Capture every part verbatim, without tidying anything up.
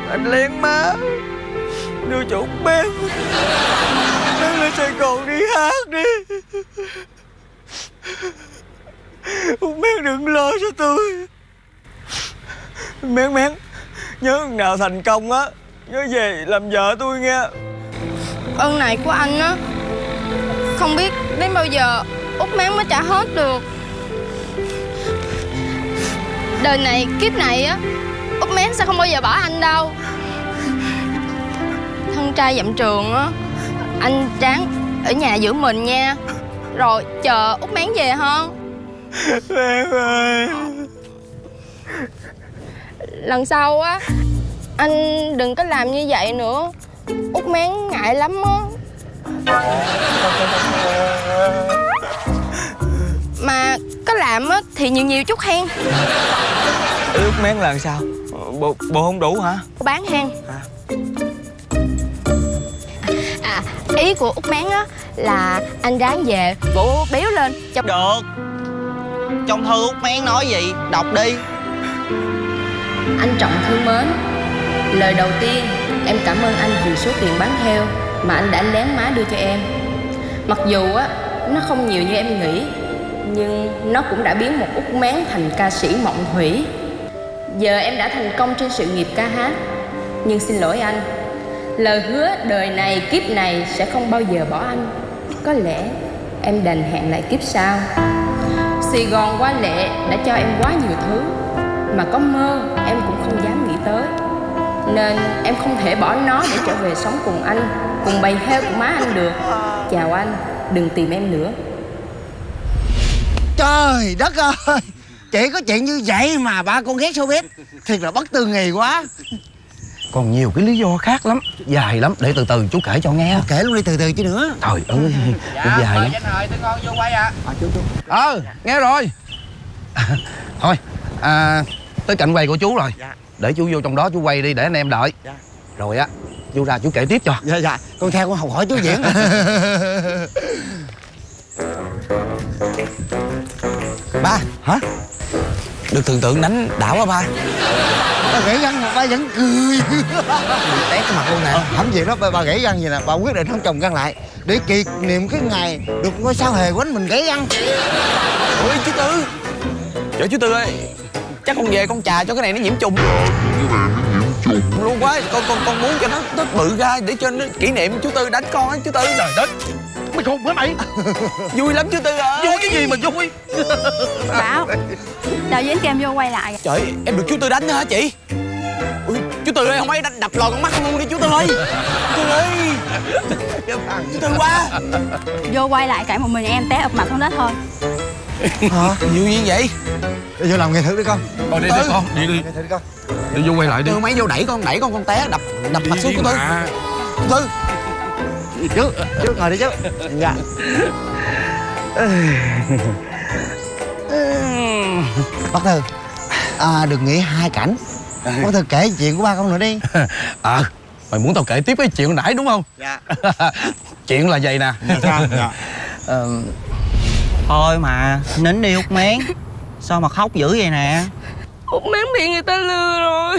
anh lén má đưa cho Út Mén. Mén lên Sài Gòn đi hát đi. Út Mén đừng lo cho tôi. Mén Mén nhớ nào thành công á, nhớ về làm vợ tôi nghe. Ơn này của anh á, không biết đến bao giờ Út Mén mới trả hết được. Đời này kiếp này á, Út Mén sẽ không bao giờ bỏ anh đâu. Thân trai dặm trường á, anh ráng ở nhà giữ mình nha, rồi chờ Út Mén về hơn. Mén ơi, lần sau á anh đừng có làm như vậy nữa, Út Mén ngại lắm á. Mà có làm á thì nhiều nhiều chút hen. Út Mén là sao? Bộ, bộ không đủ hả? Bán hen. À, ý của Út Mén á là anh ráng về bộ béo lên cho... Được. Trong thư Út Mén nói gì? Đọc đi. Anh Trọng thương mến, lời đầu tiên em cảm ơn anh vì số tiền bán heo mà anh đã lén má đưa cho em. Mặc dù á nó không nhiều như em nghĩ, nhưng nó cũng đã biến một Út Mén thành ca sĩ mộng thủy. Giờ em đã thành công trên sự nghiệp ca hát. Nhưng xin lỗi anh, lời hứa đời này kiếp này sẽ không bao giờ bỏ anh. Có lẽ em đành hẹn lại kiếp sau. Sài Gòn hoa lệ đã cho em quá nhiều thứ mà có mơ em cũng không dám nghĩ tới, nên em không thể bỏ nó để trở về sống cùng anh, cùng bầy heo của má anh được. Chào anh, đừng tìm em nữa. Trời đất ơi, chỉ có chuyện như vậy mà ba con ghét showbiz, thiệt là bất tư nghì quá. Còn nhiều cái lý do khác lắm, dài lắm, để từ từ chú kể cho nghe. Kể luôn đi từ từ chứ nữa. Trời ơi, cũng dài lắm. Rồi, tôi ngon vô quay à. Ờ, nghe rồi. À, thôi, à, tới cạnh quay của chú rồi. Dạ. Để chú vô trong đó chú quay đi để anh em đợi. Dạ. Rồi á, chú ra chú kể tiếp cho. Dạ dạ, con theo con học hỏi chú diễn. Ba, Hả? Được tưởng tượng đánh đảo á ba. ba gãy răng mà ba vẫn cười. Té cái mặt luôn nè. Không gì đó, ba, ba gãy răng gì nè, ba quyết định không trồng răng lại để kỷ niệm cái ngày được ngôi sao hề quánh mình gãy răng. Ôi chú Tư, trời chú Tư ơi, chắc con về con chà cho cái này nó nhiễm trùng luôn quá. Con con con muốn cho nó nó bự ra để cho nó kỷ niệm chú Tư đánh con á chú Tư. Trời đất, mày khùng hả mày? Vui lắm chú Tư ơi. Vui cái gì mà vui? Bảo, đạo diễn kêu em vô quay lại. Trời, em được chú Tư đánh hả chị? Ui, chú Tư ơi, không ấy đánh đập lòi con mắt luôn đi chú Tư ơi. Chú Tư ơi, chú Tư quá. Vô quay lại cãi một mình em té ập mặt xuống đất thôi. Hả? Nhiều như vậy. Đi vô làm nghệ thuật đi con. Thôi đi đi con, đi đi. Nghệ thuật đi con. Đi vô quay lại đi. Tư mấy vô đẩy con, đẩy con con té đập đập mặt xuống chú Tư. Chú Tư. Chú, chú ngồi đi chú. Dạ. Bác Thư, à, được nghỉ hai cảnh. Bác Thư kể chuyện của ba con nữa đi. À, mày muốn tao kể tiếp cái chuyện hồi nãy đúng không? Dạ. Chuyện là vậy nè. Sao? Dạ. Ờ, thôi mà, nín đi Út Mén. Sao mà khóc dữ vậy nè? Út Mén bị người ta lừa rồi.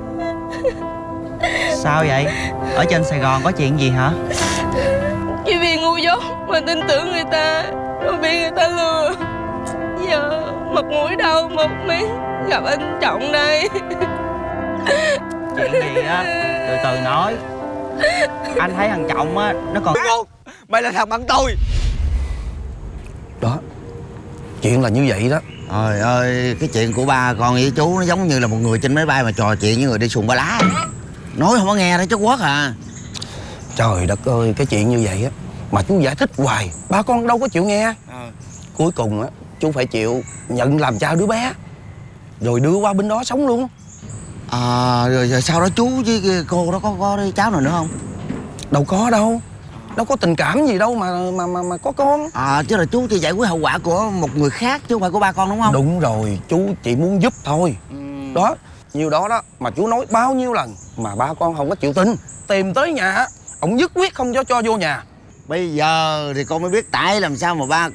Sao vậy? Ở trên Sài Gòn có chuyện gì hả? Chỉ vì ngu dốt mà tin tưởng người ta, rồi bị người ta lừa. Giờ mặt mũi đâu mà Út Mén gặp anh Trọng đây. Chuyện gì á, từ từ nói. Anh thấy thằng Trọng á, nó còn... Không, mày là thằng bằng tôi. Đó, chuyện là như vậy đó. Trời ơi, cái chuyện của ba con với chú nó giống như là một người trên máy bay mà trò chuyện với người đi xuồng ba lá. Nói không có nghe đó chứ quất à. Trời đất ơi, cái chuyện như vậy á mà chú giải thích hoài, ba con đâu có chịu nghe. À. Cuối cùng á, chú phải chịu nhận làm cha đứa bé, rồi đưa qua bên đó sống luôn. À, rồi, rồi sau đó chú với cô đó có có đi cháu nào nữa không? Đâu có đâu, đâu có tình cảm gì đâu mà mà mà, mà có con. À, chứ là chú thì giải quyết hậu quả của một người khác chứ không phải của ba con đúng không? Đúng rồi, chú chỉ muốn giúp thôi. Ừ. Đó, nhiều đó đó mà chú nói bao nhiêu lần mà ba con không có chịu tin. Tìm tới nhà, ông nhất quyết không cho cho vô nhà. Bây giờ thì con mới biết tại làm sao mà ba